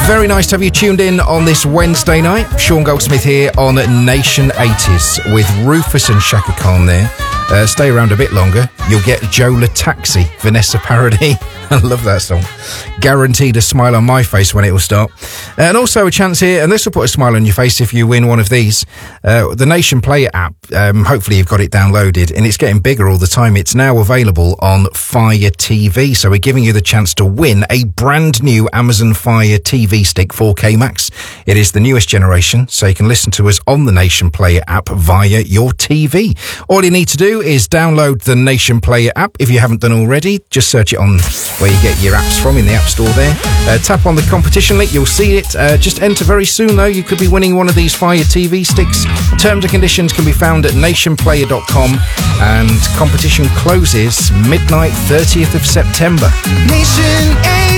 Very nice to have you tuned in on this Wednesday night. Sean Goldsmith here on Nation 80s with Rufus and Shaka Khan there. Stay around a bit longer. You'll get Joe Lataxi, Vanessa Paradis. I love that song. Guaranteed a smile on my face when it will start. And also a chance here, and this will put a smile on your face if you win one of these. The Nation Player app, hopefully you've got it downloaded, and it's getting bigger all the time. It's now available on Fire TV, so we're giving you the chance to win a brand new Amazon Fire TV Stick 4K Max. It is the newest generation, so you can listen to us on the Nation Player app via your TV. All you need to do is download the Nation Player app. If you haven't done already, just search it on where you get your apps from in the App Store there. Tap on the competition link, you'll see it. Just enter very soon though, you could be winning one of these Fire TV sticks. Terms and conditions can be found at nationplayer.com, and competition closes midnight 30th of September. Nation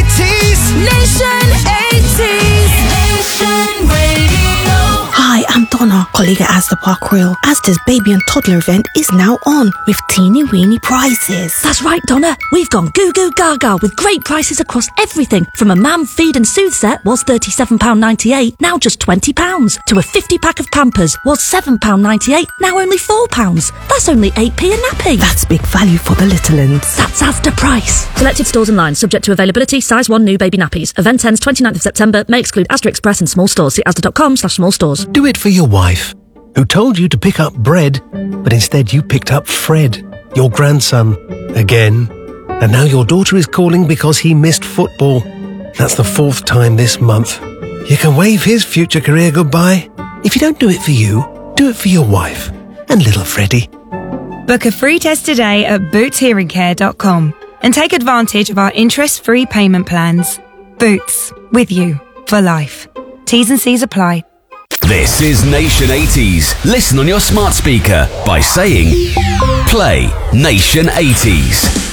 80s. Nation 80s. Nation Radio. Hi, I'm Donna, colleague at Asda Park Royal. Asda's baby and toddler event is now on with teeny weeny prizes. That's right, Donna. We've gone goo goo gaga with great prices across everything. From a mam feed and soothe set was £37.98, now just £20. To a 50-pack of Pampers was £7.98, now only £4. That's only 8p a nappy. That's big value for the little uns. That's Asda price. Selected stores and lines, subject to availability, size 1 new baby nappies. Event ends 29th of September, may exclude Asda Express and small stores. See asda.com/small stores. Do it for your wife, who told you to pick up bread, but instead you picked up Fred, your grandson, again. And now your daughter is calling because he missed football. That's the 4th time this month. You can wave his future career goodbye. If you don't do it for you, do it for your wife and little Freddie. Book a free test today at bootshearingcare.com and take advantage of our interest-free payment plans. Boots, with you for life. T's and C's apply. This is Nation 80s. Listen on your smart speaker by saying, play Nation 80s.